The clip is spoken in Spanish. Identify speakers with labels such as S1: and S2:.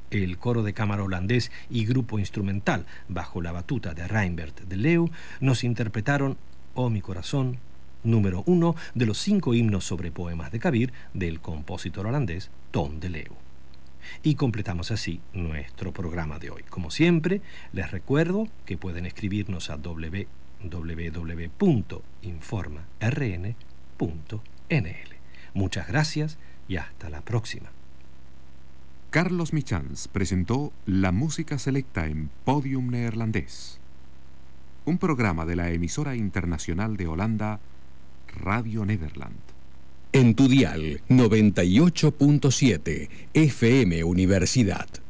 S1: El coro de cámara holandés y grupo instrumental, bajo la batuta de Reinbert de Leeuw, nos interpretaron Oh mi corazón, número 1 de los 5 himnos sobre poemas de Kabir del compositor holandés Tom de Leeuw. Y completamos así nuestro programa de hoy. Como siempre, les recuerdo que pueden escribirnos a www.informarn.nl. Muchas gracias y hasta la próxima.
S2: Carlos Michans presentó la música selecta en Podium Neerlandés, un programa de la emisora internacional de Holanda, Radio Nederland.
S3: En tu dial 98.7 FM Universidad.